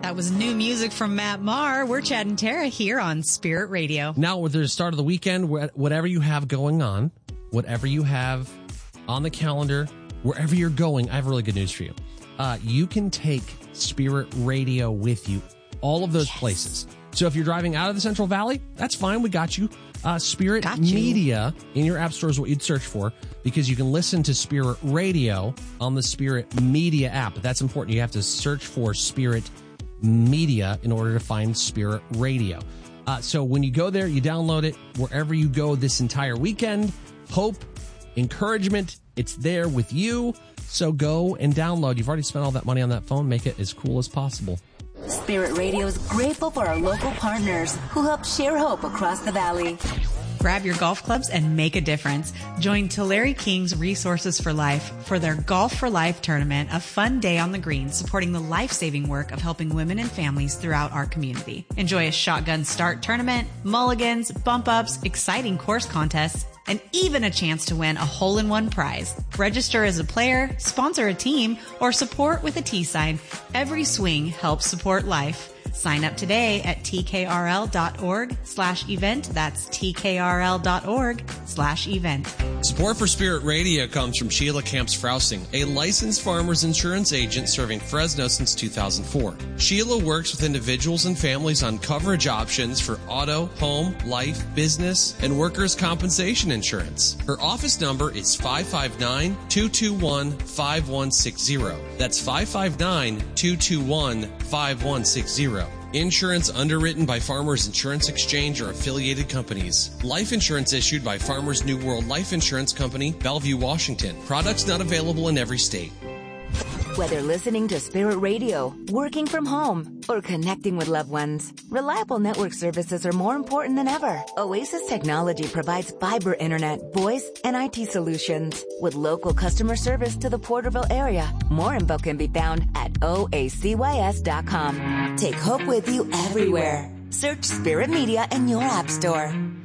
That was new music from Matt Maher. We're Chad and Tara here on Spirit Radio. Now, with the start of the weekend, whatever you have going on, whatever you have on the calendar, wherever you're going, I have really good news for you. You can take Spirit Radio with you, all of those places. So if you're driving out of the Central Valley, that's fine. We got you. Spirit Media in your app store is what you'd search for, because you can listen to Spirit Radio on the Spirit Media app. But that's important. You have to search for Spirit Media in order to find Spirit Radio. So when you go there, you download it wherever you go this entire weekend. Hope, encouragement, it's there with you. So go and download. You've already spent all that money on that phone. Make it as cool as possible. Spirit Radio is grateful for our local partners who help share hope across the valley. Grab your golf clubs and make a difference. Join Tulare King's Resources for Life for their Golf for Life tournament, a fun day on the green supporting the life-saving work of helping women and families throughout our community. Enjoy a shotgun start tournament, mulligans, bump-ups, exciting course contests, and even a chance to win a hole-in-one prize. Register as a player, sponsor a team, or support with a T sign. Every swing helps support life. Sign up today at tkrl.org/event. That's tkrl.org/event. Support for Spirit Radio comes from Sheila Camps-Frousing, a licensed farmer's insurance agent serving Fresno since 2004. Sheila works with individuals and families on coverage options for auto, home, life, business, and workers' compensation insurance. Her office number is 559-221-5160. That's 559-221-5160. Insurance underwritten by Farmers Insurance Exchange or affiliated companies. Life insurance issued by Farmers New World Life Insurance Company, Bellevue, Washington. Products not available in every state. Whether listening to Spirit Radio, working from home, or connecting with loved ones, reliable network services are more important than ever. Oasis Technology provides fiber internet, voice, and IT solutions with local customer service to the Porterville area. More info can be found at oacys.com. Take hope with you everywhere. Search Spirit Media in your app store.